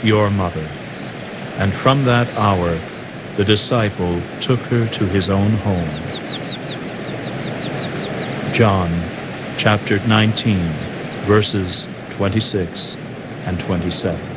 your mother." And from that hour the disciple took her to his own home. John chapter 19, verses 26 and 27.